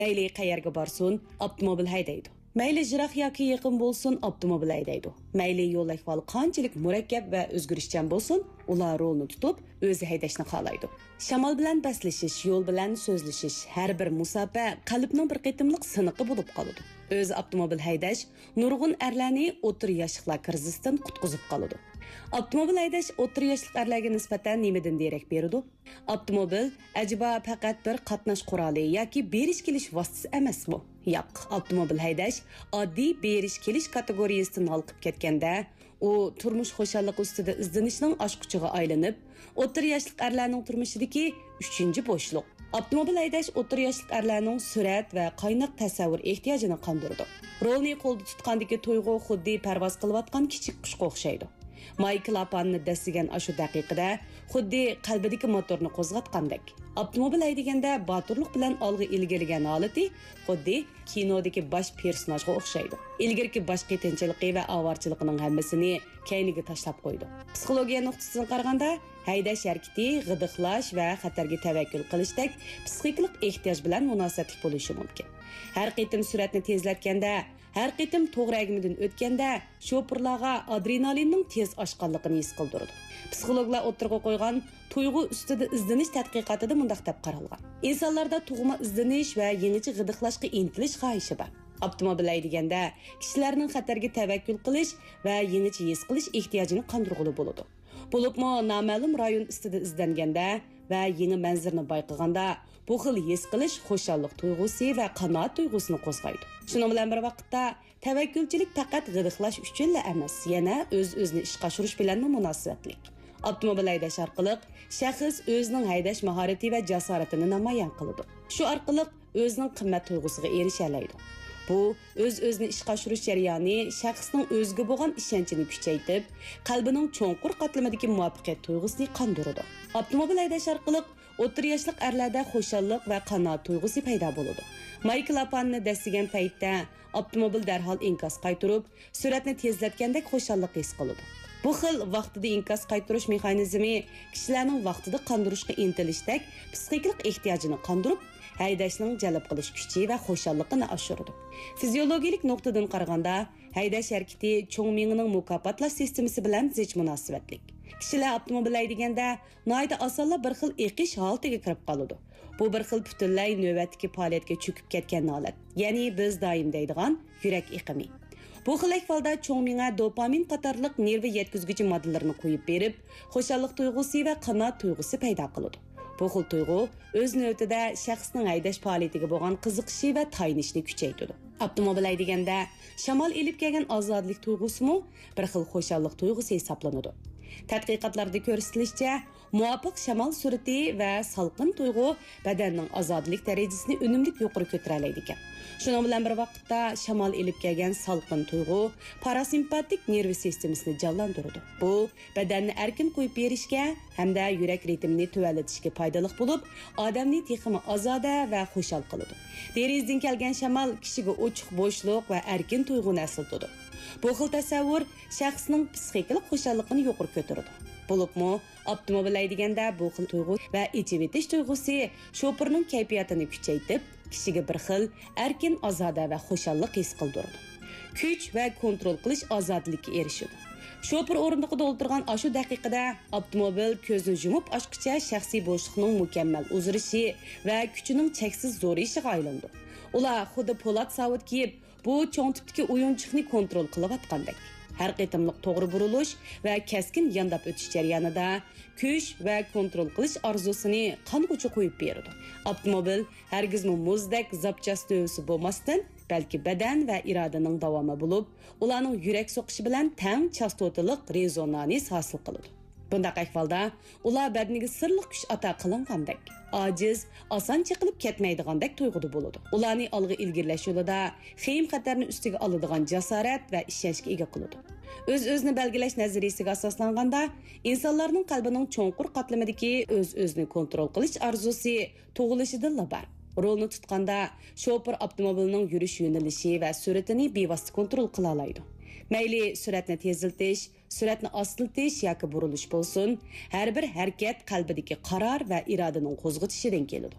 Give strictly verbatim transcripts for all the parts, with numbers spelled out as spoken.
Mayli qayerga borsin, avtomobil haydaydi. Mayli jiroq yoki yaqin bo'lsin, avtomobil haydaydi. Mayli yo'l ahvoli qanchalik murakkab va o'zgarishchan bo'lsin, ular rolni tutib, o'zi haydashni xohlaydi. Shamol bilan baslashish, yo'l bilan so'zlashish, har bir musofa qalbning bir qitimliq siniqi bo'lib qoladi. O'zi avtomobil haydash nurg'un erlarni o'tir yoshliklar krizisidan qutqizib qoladi. Avtomobil haydash o'tir yoshlik erlarga nisbatan nimadan derak beradi? Avtomobil ajiba faqat bir qatnash quroli yoki berish kelish vositasi emasmi? Yo'q, avtomobil haydash oddiy berish kelish kategoriyasidan olqib ketganda, u turmush xo'shaligi ustida izlanishning oshquchiga aylanib, o'tir yoshlik erlarning turmushidagi uchinchi bo'shliq. Avtomobil haydash o'tir yoshlik erlarning surat va qaynoq tasavvur ehtiyojini qondirdi. Rolni qo'lda tutgandagi to'yg'u xuddi parvoz qilayotgan kichik qushga o'xshaydi. Michael Apanni dasigan ashu daqiqada xuddi qalbidagi motorni qo'zg'atgandek. Avtomobil haydaganda boturlik bilan olg'a ilgirgan holati xuddi kinodagi bosh personajga o'xshaydi. Ilgirki bosh qitinchiligi va avorchiligining hammasini kayniga tashlab qo'ydi. Psixologiya nuqtasidan qaraganda, haydash harakati g'idiqlash va xatarga tavakkul qilishdek psixiklik ehtiyoj bilan munosabatli bo'lishi mumkin. Har qitim suratni tezlatganda, har qitim to'g'ri agimidan o'tganda sho'pirlarga adrenalinning tez oshganligini his qildirdi. Psixologlar o'tirg'a qo'ygan tuyg'u ustida izlanish tadqiqotida mundaq deb qaralgan. Insonlarda tug'ma izlanish va yangicha g'idiqlashga intilish xohishi bor. Avtomobil haydaganda kishilarning xatarga tavakkul qilish va yangicha his qilish ehtiyojini qondirg'uli bo'ladi. Bo'libmi noma'lum rayon ustida izlanganda va yangi manzarni bayqaganda bu xil his qilish xo'shallik tuyg'usi va qanoat tuyg'usini qo'zg'aydi. Shuning bilan bir vaqtda tavakkulchilik faqat g'idiqlash uchun emas, yana o'z-o'zini ishga oshirish bilan munosabatli. Avtomobil haydash orqali shaxs o'zining haydash mahorati va jasoratini namoyon qiladi. Shu orqali o'zining qimmat tuyg'usiga erisha oladi. Bu o'z-o'zini ishga oshirish jarayoni shaxsning o'ziga bo'lgan ishonchini kuchaytirib, qalbining cho'nqur qatlamidagi muvaffaqiyat tuyg'usini qondiradi. Avtomobil haydash orqali o'tir yoshlik erlarda xo'shallik va qanoat tuyg'usi paydo bo'ladi. Michael Apanni dasigan paytda avtomobil darhol inkas qaytirib, suratni tezlatgandek xo'shallik his qiladi. Bu xil vaqtida inkas qaytirish mexanizmi kishilarning vaqtida qondirishga intilishdek psixiklik ehtiyojini qondirib, haydashning jalb qilish kuchi va xo'shalligini oshiradi. Fiziologik nuqtadan qaraganda, haydash harakati cho'ng miyaning mukofotlash sistemasi bilan zich munosabatli. Kishilar avtomobil haydaganda noyda osonla bir xil eqish holatiga kirib qoladi. Bu bir xil butunlay navbatdagi faoliyatga cho'kib ketgan holat. Ya'ni biz doim deydigan yurak iqimi. Bu xil ahvolda cho'ng miya dopamin qatorliq nervi yetkazuvchi moddalarni qo'yib berib, xo'shallik tuyg'usi va qanoat tuyg'usi paydo qiladi. Bu xil tuyg'u o'z navbatida shaxsning haydash faoliyatiga bo'lgan qiziqishi va tayinishni kuchaytiradi. Avtomobil haydaganda shamol elib kelgan ozodlik tuyg'usimi bir xil xo'shallik tuyg'usi hisoblanadi. Tadqiqotlarda ko'rsatilishicha, muvofiq shamol surati va salqin tuyg'u badanning ozodlik darajasini unumli yuqori ko'tara oladi ekan. Shuning bilan bir vaqtda shamol elib kelgan salqin tuyg'u parasimpatik nerv sistemasini jonlantiradi. Bu badanni erkin qo'yib berishga hamda yurak ritmini tuvallatishga foydali bo'lib, odamni texmi ozoda va xushal qiladi. Derizdan kelgan shamol kishiga ochiq bo'shliq va erkin tuyg'uni asıltadi. Bu xil tasavvur shaxsning psixikalik xushalligini yuqori ko'taradi. Bo'libmi, avtomobil haydaganda bu xil tuyg'u va ichib etish tuyg'usi sho'pirning kayfiyatini kuchaytirib, kishiga bir xil erkin, ozoda va xushallik his qildiradi. Kuch va kontrol qilish ozodligiga erishadi. Sho'pir o'rindig'ida o'tirgan ashu daqiqada avtomobil ko'zni yumib ochqicha shaxsiy bo'shliqning mukammal uzilishi va kuchining cheksiz zo'rayishiga aylandi. Ular xuddi po'lat savut kiyib, bu cho'ng tipdagi o'yinchiqni kontrol qilayotgandek. Har qitimliq to'g'ri burilish va keskin yondab o'tish jarayonida kuch va kontrol qilish orzusini qonguchi qo'yib beradi. Avtomobil hargizmi muzdek zapchast dövsi bo'lmasdan, balki badan va irodaning davomi bo'lib, ularning yurak so'qishi bilan tang chastotalik rezonans hosil qiladi. Bundaq ahvolda ular badaniga sirliq kuch ato qilingandek, ojiz, oson chiqilib ketmaydigandek tuyg'uda bo'ladi. Ularni olg'a ilgirlash yo'lida xeyim xatarni ustiga oladigan jasorat va ishonchga ega qiladi. O'z-o'zini belgilash nazariyasiga asoslanganda, insonlarning qalbining cho'nqur qatlamidagi o'z-o'zini kontrol qilish orzusi tug'ilishidan bor. Rolni tutganda sho'pir avtomobilining yurish yo'nalishi va suratini bevosita kontrol qila oladi. Mayli suratni tezlatish, suratni ostiltish yoki burilish bo'lsin, har bir harakat qalbidagi qaror va irodaning qo'zg'atishidan keladi.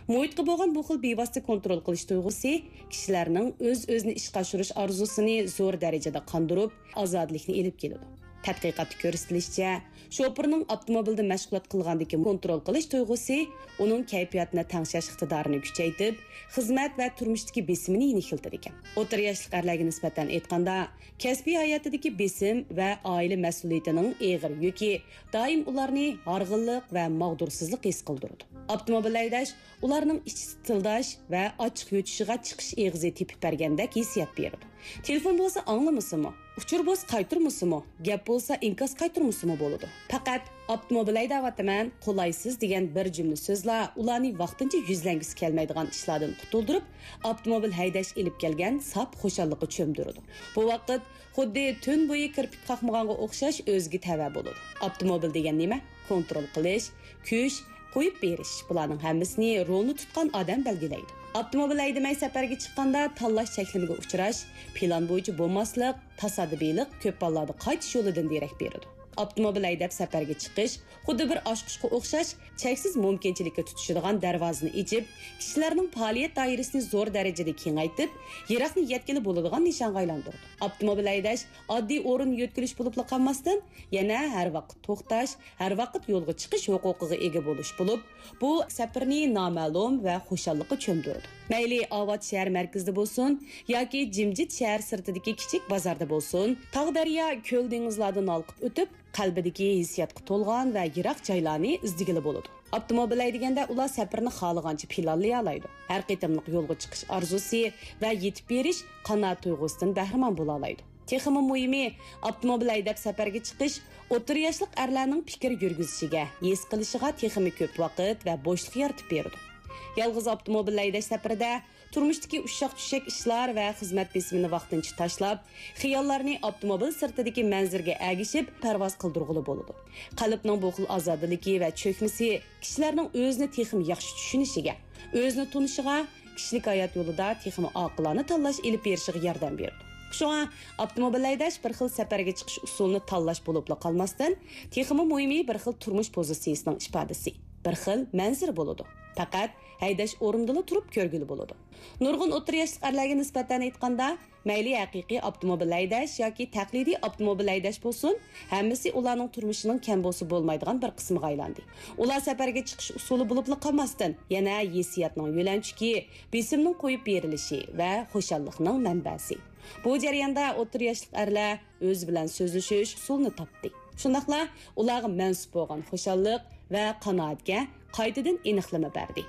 Muhitga bo'lgan bu xil bevosita kontrol qilish tuyg'usi kishilarning o'z-o'zini ishga oshirish orzusini zo'r darajada qondirib, ozodlikni elib keladi. Tadqiqotda ko'rsatilishicha, shofirning avtomobilda mashg'ulot qilgandagi kontrol qilish tuyg'usi uning kayfiyatini tangshash iqtidorini kuchaytirib, xizmat va turmushdagi besimini yengiltir ekan. O'tir yoshli erlarga nisbatan aytganda, kasbiy hayotidagi besim va oila mas'uliyatining og'ir yuki doim ularni harg'inlik va mag'dursizlik his qildiradi. Avtomobil haydash ularning ichki tildash va ochiq yutishiga chiqish eg'izi tepib bergandek hissiyat beradi. Telefon bo'lsa anglamasimi? Uchur bo'lsa qaytarmasimi? Gap bo'lsa inkos qaytarmasimi bo'ladi. Faqat avtomobil haydayapman, qolaysiz degan bir jumla so'zlar ularni vaqtincha yuzlangisi kelmaydigan ishlardan qutuldirib, avtomobil haydash elib kelgan sap xushallikqa cho'mdiradi. Bu vaqt xuddi tun bo'yi kirpik qaqmaganga o'xshash o'zga tava bo'ladi. Avtomobil degan nima? Kontrol qilish, kuch, qo'yib berish. Bularning hammasini rolni tutgan odam belgilaydi. Avtomobil haydamay safarga chiqqanda tanlash cheklimiga uchrash, plan bo'yicha bo'lmaslik, tasodifiylik ko'p hollarda qaytish yo'lidan derak beradi. Avtomobil haydab safarga chiqish xuddi bir oshqushga o'xshash cheksiz mumkinchilikka tutishadigan darvozani ichib, kishilarning faoliyat doirasini zo'r darajada kengaytirib, yiroqni yetkili bo'ladigan nishonga aylantiradi. Avtomobil haydash oddiy o'rin yo'tkilish bo'lib qolmasdan, yana har vaqt to'xtash, har vaqt yo'lga chiqish huquqiga ega bo'lish bo'lib, bu safarni noma'lum va xushallikqa cho'mdiradi. MayliOvat shahar markazida bo'lsin yoki jimjit shahar sirtidagi kichik bozorda bo'lsin, tog' daryo, ko'l dengizlardan olqib o'tib, qalbidagi hissiyotga to'lgan va yiroq joylarni izdigili bo'ladi. Avtomobil haydaganda ular safarni xohlagancha planlay oladi. Har qitimliq yo'lga chiqish orzusi va yetib berish qanoat tuyg'usidan bahramand bo'la oladi. Texmi muhimi, avtomobil haydab safarga chiqish o'tir yoshlik erlarning fikr yurgizishiga, his qilishiga texmi ko'p vaqt va bo'shliq yaratib beradi. Yalg'iz avtomobil haydash safarida turmushdagi ushaq-tushak ishlar va xizmat besimini vaqtincha tashlab, xiyollarni avtomobil sirtidagi manzilga agishib parvoz qildirg'ili bo'ladi. Qalbning bu xil ozodligi va cho'kmisi kishilarning o'zini texim yaxshi tushunishiga, o'zini tunishiga, kishilik hayot yo'lida texim oqilona tanlash elib berishiga yordam beradi. Shunga avtomobil haydash bir xil safarga chiqish usulini tanlash bo'lib qolmasdan, texmi muhimi bir xil turmush pozitsiyasining ifodasi, bir xil manzil bo'ladi. Faqat haydash o'rnida turib ko'rgili bo'ladi. Nurg'un o'tir yoshli erlarga nisbatan aytganda, mayli haqiqiy avtomobil haydash yoki taqlidiy avtomobil haydash bo'lsin, hammasi ularning turmushining kam bo'lsa bo'lmaydigan bir qismiga aylandi. Ular safarga chiqish usuli bo'lib qolmasdan, yana hissiyotning yo'lanchiki, besimning qo'yib berilishi va xushallikning manbasi. Bu jarayonda o'tir yoshli erlar o'z bilan so'zlashish usulini topdi. Shundaqla ularga mansub bo'lgan xushallik va qanoatga qaytadan aniqlama berdi.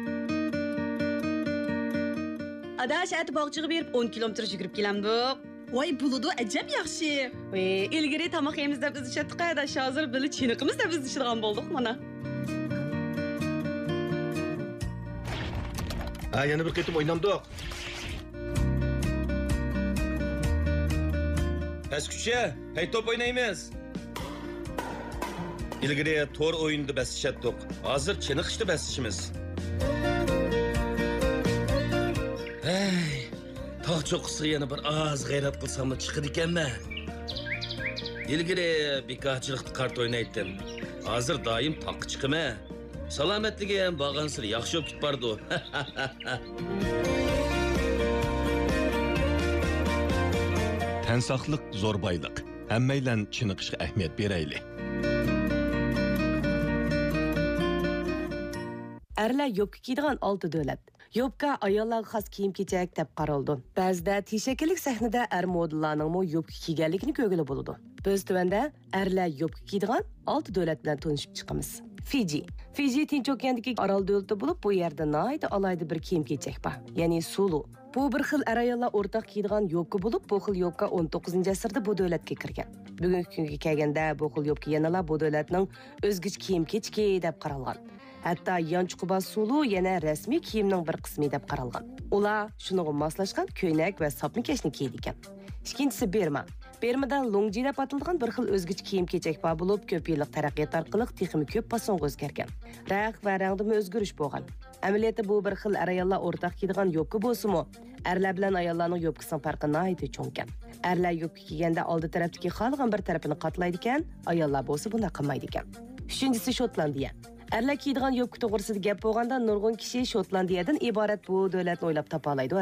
Adash at bog'chiga berib o'n kilometr yugurib kelamdik. Voy buludu ajab yaxshi. Voy, ilgari tomoq yemiz deb biz ishatdik, adash hozir bili chiniqimiz deb biz ishlatgan bo'ldik mana. Ha, yana bir qitim o'ynamdik. Pastkucha, hay top o'ynaymiz. İlgari tor o'yinda bas ishatdik. Hozir chiniqishda bas ishimiz. Hey, tog' cho'qqisiga yana bir oz g'ayrat qilsam chiqadi ekanman. İlgari bekorchilikda kart o'ynaydim. Hozir doim taqqa chiqaman. Salomatligi ham bag'ansir yaxshi bo'lib ketdi. Tan saqliq zo'r boyliq. Hammaylan chiniqishga ahamiyat berayli. Erlar yopka kiydigan olti davlat. Yopka ayollarga xos kiyim-kechak deb qaraldi. Ba'zida teshakkilik sahnada er modellarning mo yopka kiyganligini ko'rgili bo'ladi. Biz tuvanda erlar yopka kiydigan olti davlat bilan tanishib chiqamiz. Fiji. Fiji Tinch okeandagi orol davlati bo'lib, bu yerda noyda alayda bir kiyim-kechak bor. Ya'ni sulu. Bu bir xil er ayollar o'rtaq kiydigan yopka bo'lib, bu xil yopka o'n to'qqizinchi asrda bu davlatga kirgan. Bugungi kunga kelganda bu xil yopka yanala bu davlatning o'zgich kiyim-kechki deb qaralgan. Hatta yanchqi bas sulu yana rasmiy kiyimning bir qismi deb qaralgan. Ular shunga moslashgan ko'ylak va sapnikashni kiydi ekan. Ikkinchisi Berma. Bermada longji deb atalgan bir xil o'zgich kiyim-kechak bor bo'lib, ko'p yillik taraqqiyot orqali texnik ko'p pasonga o'zgargan. Rang va rangda o'zgarish bo'lgan. Amaliyotda bu bir xil ayollar o'rtaq kiydigan yopka bo'lsa-mu, erlar bilan ayollarning yopkasining farqi nihoyatda cho'ng ekan. Erlar yopka kiyganda oldi tarafdagi xohlagan bir tarafini qatlaydi ekan, ayollar bo'lsa buni qilmaydi ekan. Uchinchisi Shotlandiya. Erlar kiydigan yopka to'g'risida gap bo'lganda nurg'un kishi Shotlandiyadan iborat bu davlatni o'ylab topa oladi.